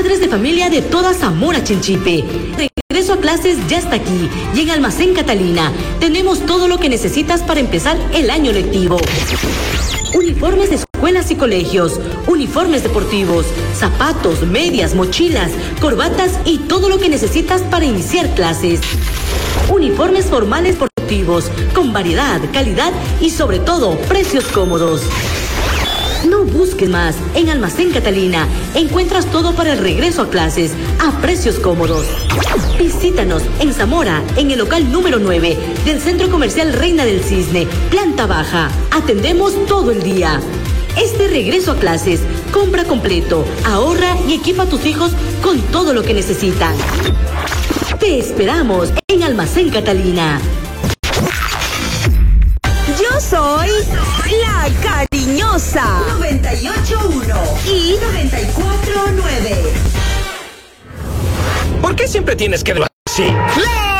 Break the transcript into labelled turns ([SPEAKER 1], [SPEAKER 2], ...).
[SPEAKER 1] Padres de familia de toda Zamora Chinchipe. Regreso a clases ya está aquí y en Almacén Catalina tenemos todo lo que necesitas para empezar el año lectivo. Uniformes de escuelas y colegios, uniformes deportivos, zapatos, medias, mochilas, corbatas y todo lo que necesitas para iniciar clases. Uniformes formales deportivos, con variedad, calidad y sobre todo precios cómodos. No busques más. En Almacén Catalina encuentras todo para el regreso a clases a precios cómodos. Visítanos en Zamora, en el local número 9 del Centro Comercial Reina del Cisne, planta baja. Atendemos todo el día. Este regreso a clases, compra completo, ahorra y equipa a tus hijos con todo lo que necesitan. Te esperamos en Almacén Catalina.
[SPEAKER 2] Yo soy la cariñosa
[SPEAKER 3] 98.1
[SPEAKER 2] y
[SPEAKER 3] 94.9.
[SPEAKER 4] ¿Por qué siempre tienes que decirlo así?